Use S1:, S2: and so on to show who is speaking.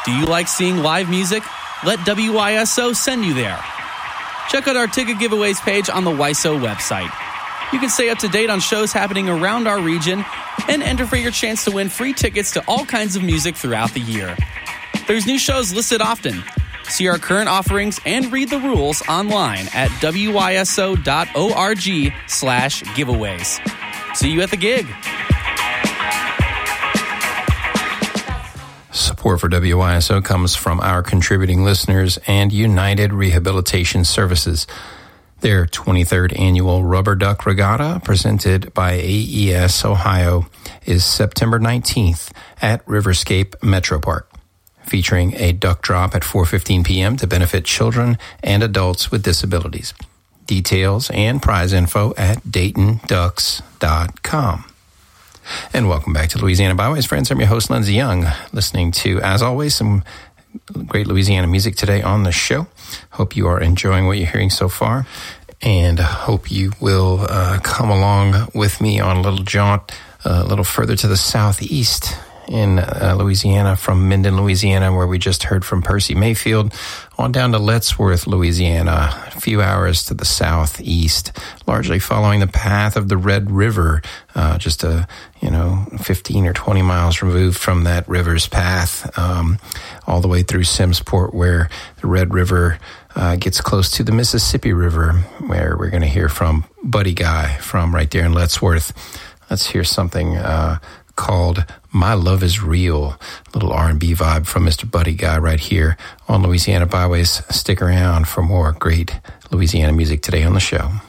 S1: Do you like seeing live music? Let WYSO send you there. Check out our ticket giveaways page on the WYSO website. You can stay up to date on shows happening around our region and enter for your chance to win free tickets to all kinds of music throughout the year. There's new shows listed often. See our current offerings and read the rules online at wyso.org/giveaways. See you at the gig.
S2: Support for WYSO comes from our contributing listeners and United Rehabilitation Services. Their 23rd annual Rubber Duck Regatta, presented by AES Ohio, is September 19th at Riverscape Metro Park, featuring a duck drop at 4:15 p.m. to benefit children and adults with disabilities. Details and prize info at DaytonDucks.com. And welcome back to Louisiana Byways, friends. I'm your host, Lindsey Young, listening to, as always, some great Louisiana music today on the show. Hope you are enjoying what you're hearing so far, and hope you will come along with me on a little jaunt a little further to the southeast in Louisiana, from Minden, Louisiana, where we just heard from Percy Mayfield, on down to Lettsworth, Louisiana, a few hours to the southeast, largely following the path of the Red River, just 15 or 20 miles removed from that river's path, all the way through Simmsport, where the Red River gets close to the Mississippi River, where we're going to hear from Buddy Guy from right there in Lettsworth. Let's hear something called My Love Is Real, a little R&B vibe from Mr. Buddy Guy right here on Louisiana Byways. Stick around for more great Louisiana music today on the show.